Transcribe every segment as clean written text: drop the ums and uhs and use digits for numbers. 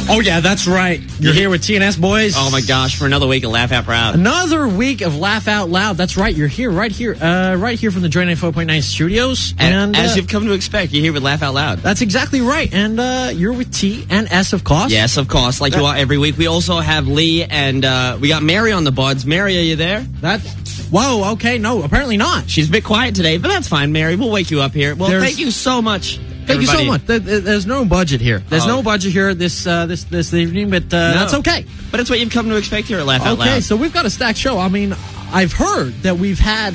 Oh, yeah, that's right. You're here with TNS, boys. Oh, my gosh, for another week of Laugh Out Proud. Another week of Laugh Out Loud. That's right. You're here, right here from the Joy 94.9 studios. And as you've come to expect, you're here with Laugh Out Loud. That's exactly right. And you're with T and S, of course. Yes, of course, like you are every week. We also have Lee, and we got Mary on the boards. Mary, are you there? Whoa, okay, no, apparently not. She's a bit quiet today, but that's fine, Mary. We'll wake you up here. Well, thank you so much. Thank you so much. There's no budget here. There's no budget here this evening, but that's okay. But it's what you've come to expect here at Laugh Out Loud. Okay, so we've got a stacked show. I mean, I've heard that we had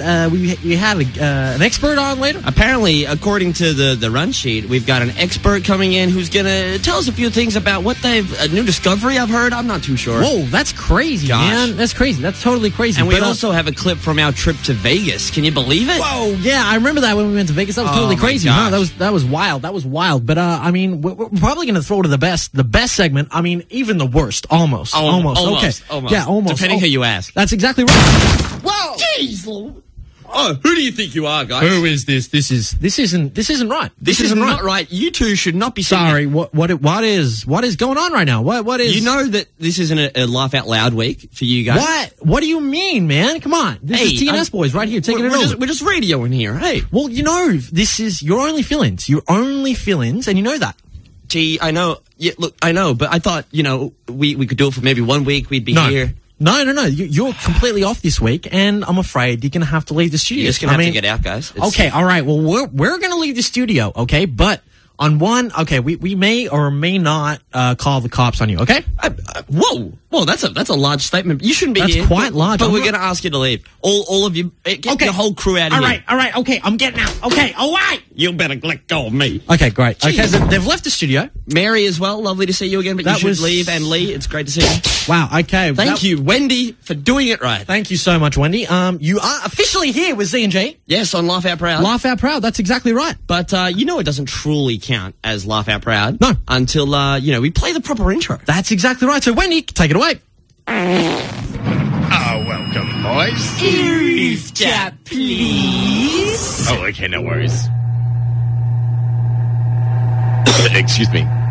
an expert on later. Apparently, according to the run sheet, we've got an expert coming in who's going to tell us a few things about what a new discovery I've heard. I'm not too sure. Whoa, that's crazy, man. That's crazy. That's totally crazy. And we also have a clip from our trip to Vegas. Can you believe it? Whoa, yeah, I remember that when we went to Vegas. That was totally crazy. Huh? That was wild. That was wild. But I mean, we're probably going to throw to the best segment. I mean, even the worst. Almost. Okay. Yeah, almost. Depending who you ask. That's exactly right. Whoa! Jeez! Oh, who do you think you are, guys? Who is this? This isn't right. This isn't not right. You two should not be sorry. What is going on right now? What is? You know that this isn't a Laugh Out Loud week for you guys. What do you mean, man? Come on, this is TNS boys right here taking it over. We're just radioing here. Hey, well, you know, this is your only fill-ins. Your only fill-ins, and you know that. Gee, I know. Yeah, look, I know, but I thought we could do it for maybe 1 week. We'd be here. No. You're completely off this week, and I'm afraid you're going to have to leave the studio. You're just going to have to get out, guys. Okay, all right. Well, we're going to leave the studio, okay? But on one, okay, we may or may not call the cops on you, okay? Whoa, that's a large statement. You shouldn't be here. That's quite large. But we're going to ask you to leave. All of you, get the whole crew out of here. All right, okay, I'm getting out. Okay, all right. You better let go of me. Okay, great. Jeez. Okay, so they've left the studio. Mary as well, lovely to see you again, but you should leave. And Lee, it's great to see you. Wow, okay. Thank you, Wendy, for doing it right. Thank you so much, Wendy. You are officially here with Z&G. Yes, on Laugh Out Proud. Laugh Out Proud, that's exactly right. But it doesn't truly count as Laugh Out Proud. No. Until, we play the proper intro. That's exactly right. So, Wendy, take it away. Welcome, boys. Eavesdrop, please. Oh, okay, no worries. Excuse me.